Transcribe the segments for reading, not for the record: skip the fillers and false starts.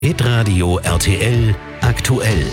Hitradio RTL aktuell.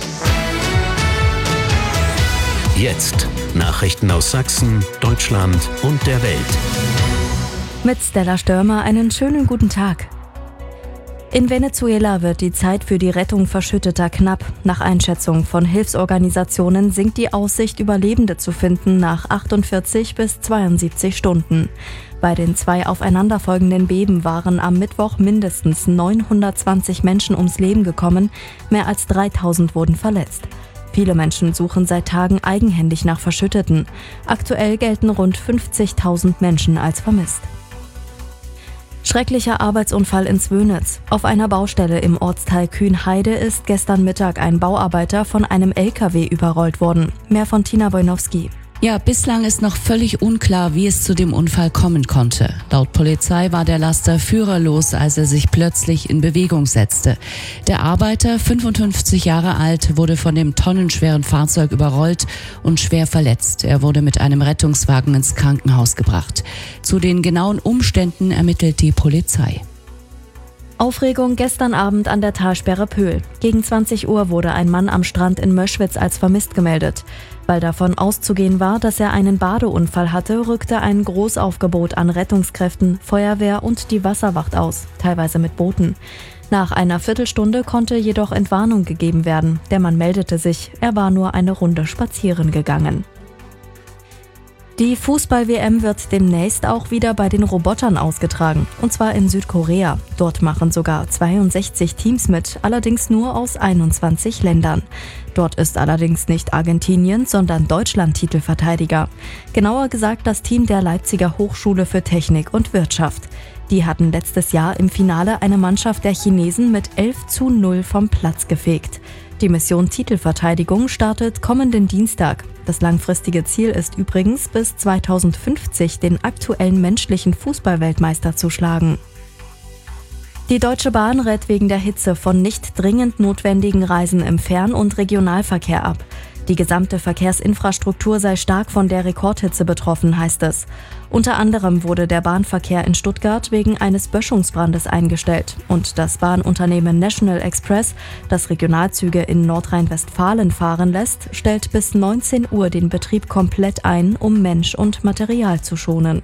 Jetzt Nachrichten aus Sachsen, Deutschland und der Welt. Mit Stella Störmer einen schönen guten Tag. In Venezuela wird die Zeit für die Rettung Verschütteter knapp. Nach Einschätzung von Hilfsorganisationen sinkt die Aussicht, Überlebende zu finden, nach 48 bis 72 Stunden. Bei den 2 aufeinanderfolgenden Beben waren am Mittwoch mindestens 920 Menschen ums Leben gekommen, mehr als 3000 wurden verletzt. Viele Menschen suchen seit Tagen eigenhändig nach Verschütteten. Aktuell gelten rund 50.000 Menschen als vermisst. Schrecklicher Arbeitsunfall in Zwönitz. Auf einer Baustelle im Ortsteil Kühnheide ist gestern Mittag ein Bauarbeiter von einem LKW überrollt worden. Mehr von Tina Wojnowski. Ja, bislang ist noch völlig unklar, wie es zu dem Unfall kommen konnte. Laut Polizei war der Laster führerlos, als er sich plötzlich in Bewegung setzte. Der Arbeiter, 55 Jahre alt, wurde von dem tonnenschweren Fahrzeug überrollt und schwer verletzt. Er wurde mit einem Rettungswagen ins Krankenhaus gebracht. Zu den genauen Umständen ermittelt die Polizei. Aufregung gestern Abend an der Talsperre Pöhl. Gegen 20 Uhr wurde ein Mann am Strand in Möschwitz als vermisst gemeldet. Weil davon auszugehen war, dass er einen Badeunfall hatte, rückte ein Großaufgebot an Rettungskräften, Feuerwehr und die Wasserwacht aus, teilweise mit Booten. Nach einer Viertelstunde konnte jedoch Entwarnung gegeben werden. Der Mann meldete sich, er war nur eine Runde spazieren gegangen. Die Fußball-WM wird demnächst auch wieder bei den Robotern ausgetragen, und zwar in Südkorea. Dort machen sogar 62 Teams mit, allerdings nur aus 21 Ländern. Dort ist allerdings nicht Argentinien, sondern Deutschland Titelverteidiger. Genauer gesagt das Team der Leipziger Hochschule für Technik und Wirtschaft. Die hatten letztes Jahr im Finale eine Mannschaft der Chinesen mit 11:0 vom Platz gefegt. Die Mission Titelverteidigung startet kommenden Dienstag. Das langfristige Ziel ist übrigens, bis 2050 den aktuellen menschlichen Fußballweltmeister zu schlagen. Die Deutsche Bahn rät wegen der Hitze von nicht dringend notwendigen Reisen im Fern- und Regionalverkehr ab. Die gesamte Verkehrsinfrastruktur sei stark von der Rekordhitze betroffen, heißt es. Unter anderem wurde der Bahnverkehr in Stuttgart wegen eines Böschungsbrandes eingestellt. Und das Bahnunternehmen National Express, das Regionalzüge in Nordrhein-Westfalen fahren lässt, stellt bis 19 Uhr den Betrieb komplett ein, um Mensch und Material zu schonen.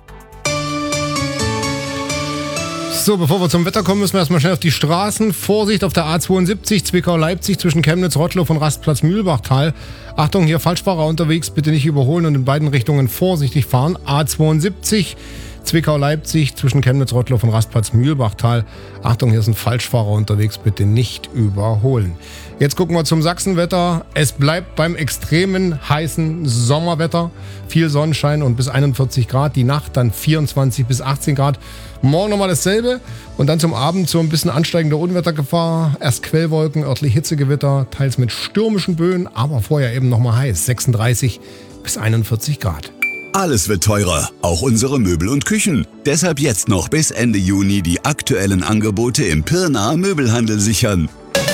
So, bevor wir zum Wetter kommen, müssen wir erstmal schnell auf die Straßen. Vorsicht auf der A72 Zwickau-Leipzig zwischen Chemnitz-Rottloff und Rastplatz Mühlbachtal. Achtung, hier Falschfahrer unterwegs, bitte nicht überholen und in beiden Richtungen vorsichtig fahren. A72 Zwickau-Leipzig zwischen Chemnitz-Rottloff und Rastplatz Mühlbachtal. Achtung, hier sind Falschfahrer unterwegs, bitte nicht überholen. Jetzt gucken wir zum Sachsenwetter. Es bleibt beim extremen heißen Sommerwetter. Viel Sonnenschein und bis 41 Grad. Die Nacht dann 24 bis 18 Grad. Morgen nochmal dasselbe und dann zum Abend so ein bisschen ansteigende Unwettergefahr. Erst Quellwolken, örtlich Hitzegewitter, teils mit stürmischen Böen, aber vorher eben nochmal heiß. 36 bis 41 Grad. Alles wird teurer, auch unsere Möbel und Küchen. Deshalb jetzt noch bis Ende Juni die aktuellen Angebote im Pirnaer Möbelhandel sichern.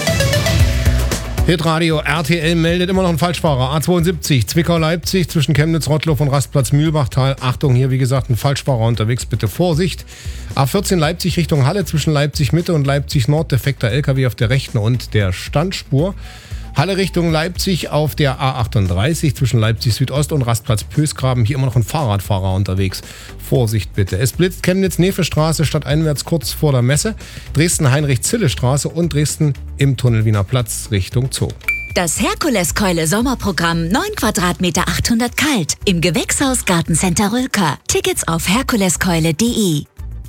Hitradio RTL meldet immer noch einen Falschfahrer. A72 Zwickau-Leipzig zwischen Chemnitz-Rottloff und Rastplatz Mühlbachtal. Achtung, hier wie gesagt ein Falschfahrer unterwegs, bitte Vorsicht. A14 Leipzig Richtung Halle zwischen Leipzig-Mitte und Leipzig-Nord. Defekter LKW auf der rechten und der Standspur. Halle Richtung Leipzig auf der A38 zwischen Leipzig Südost und Rastplatz Pösgraben. Hier immer noch ein Fahrradfahrer unterwegs. Vorsicht bitte. Es blitzt Chemnitz-Nefe-Straße stadteinwärts kurz vor der Messe. Dresden-Heinrich-Zille-Straße und Dresden im Tunnel Wiener Platz Richtung Zoo. Das Herkuleskeule Sommerprogramm 9 Quadratmeter 800 kalt im Gewächshaus Gartencenter Rülker. Tickets auf herkuleskeule.de.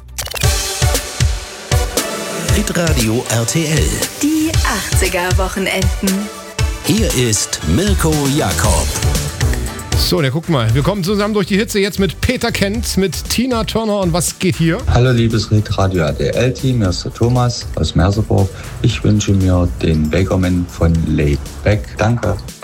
Hitradio RTL. Die 80er-Wochenenden. Hier ist Mirko Jakob. So, der guckt mal. Wir kommen zusammen durch die Hitze jetzt mit Peter Kent, mit Tina Turner und was geht hier? Hallo liebes Hitradio RTL-Team, hier ist der Thomas aus Merseburg. Ich wünsche mir den Bakerman von Laid Back. Danke.